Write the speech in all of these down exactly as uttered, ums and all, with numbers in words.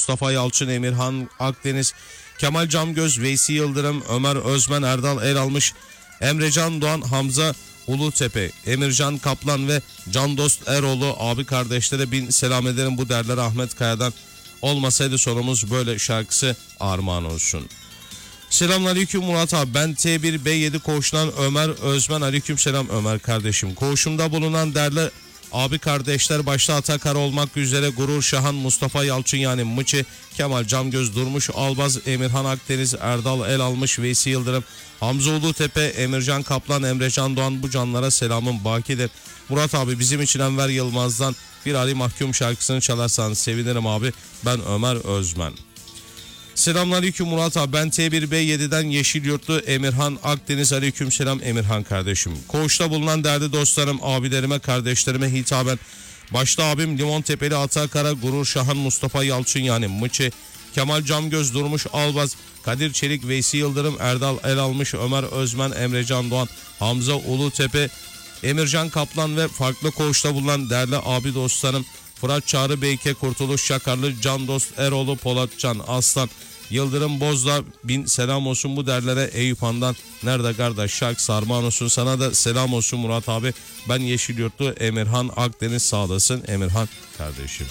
Mustafa Yalçın, Emirhan Akdeniz, Kemal Camgöz, Veysi Yıldırım, Ömer Özmen, Erdal Eralmış, Emrecan Doğan, Hamza Ulutepe, Emircan Kaplan ve Can Dost Eroğlu abi kardeşlere bin selam ederim. Bu derler Ahmet Kaya'dan olmasaydı sonumuz böyle şarkısı armağan olsun. Selamünaleyküm Murat abi, ben T bir B yedi koğuşundan Ömer Özmen. Aleyküm selam Ömer kardeşim. Koğuşumda bulunan değerli abi kardeşler başta Atakara olmak üzere Gurur Şahan, Mustafa Yalçın yani Mıçı, Kemal Camgöz, Durmuş Albaz, Emirhan Akdeniz, Erdal Elalmış, Veysi Yıldırım, Hamza Ulutepe, Emircan Kaplan, Emrecan Doğan, bu canlara selamım bakidir. Murat abi, bizim için Enver Yılmaz'dan bir Ali Mahkum şarkısını çalarsanız sevinirim abi. Ben Ömer Özmen. Selamünaleyküm Murat abi, ben T bir B yedi'den Yeşilyurtlu Emirhan Akdeniz. Aleyküm selam Emirhan kardeşim. Koğuşta bulunan değerli dostlarım, abilerime, kardeşlerime hitaben başta abim Limontepeli Atakara, Gurur Şahan, Mustafa Yalçın yani Mıçı, Kemal Camgöz, Durmuş Albaz, Kadir Çelik, Veysi Yıldırım, Erdal Elalmış, Ömer Özmen, Emrecan Doğan, Hamza Ulutepe, Emircan Kaplan ve farklı koğuşta bulunan değerli abi dostlarım Fırat Çağrı Beyke, Kurtuluş Çakarlı, Can Dost Eroğlu, Polatcan Aslan, Yıldırım Bozdağ, bin selam olsun bu derlere. Eyüp Han'dan nerede kardeş şarkı sarman olsun, sana da selam olsun Murat abi. Ben Yeşilyurtlu Emirhan Akdeniz, sağ olasın Emirhan kardeşim.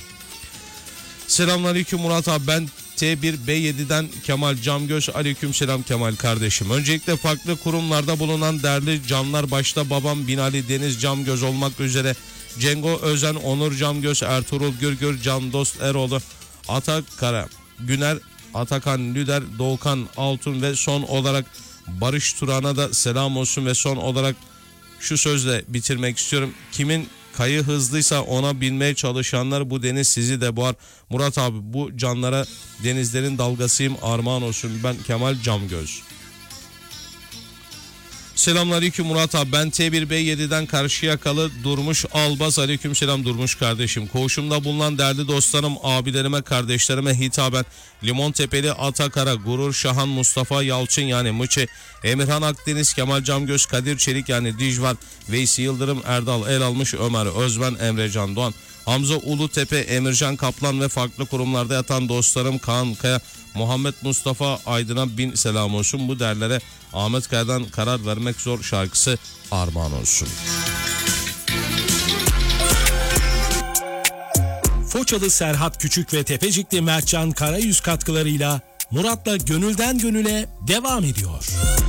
Selamünaleyküm Murat abi, ben T bir B yedi'den Kemal Camgöz. Aleyküm selam Kemal kardeşim. Öncelikle farklı kurumlarda bulunan değerli canlar başta babam Binali Deniz Camgöz olmak üzere Cengo Özen, Onur Camgöz, Ertuğrul Gürgür, Can Dost Eroğlu, Atakara, Güner, Atakan Lüder, Doğukan Altun ve son olarak Barış Turan'a da selam olsun. Ve son olarak şu sözle bitirmek istiyorum. Kimin kayı hızlıysa ona binmeye çalışanlar, bu deniz sizi de boğar. Murat abi, bu canlara denizlerin dalgasıyım, armağan olsun. Ben Kemal Camgöz. Selamünaleyküm Murat abi, ben T bir B yedi'den Karşıyakalı Durmuş Albaz. Aleyküm selam Durmuş kardeşim. Koğuşumda bulunan değerli dostlarım, abilerime, kardeşlerime hitaben Limontepeli Atakara, Gurur Şahan, Mustafa Yalçın yani Mıçı, Emirhan Akdeniz, Kemal Camgöz, Kadir Çelik yani Dijvar, Veysi Yıldırım, Erdal Elalmış, Ömer Özmen, Emrecan Doğan, Hamza Ulutepe, Emircan Kaplan ve farklı kurumlarda yatan dostlarım Kaan Kaya, Muhammed Mustafa Aydın'a bin selam olsun. Bu derlere Ahmet Kaya'dan karar vermek zor şarkısı armağan olsun. Foçalı Serhat Küçük ve Tepecikli Mertcan Karayüz katkılarıyla Murat'la Gönülden Gönüle devam ediyor.